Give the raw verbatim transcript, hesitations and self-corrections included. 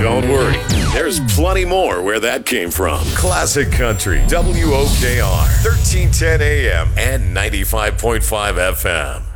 don't worry, there's plenty more where that came from. Classic Country, W O K R, thirteen ten A M and ninety-five point five F M.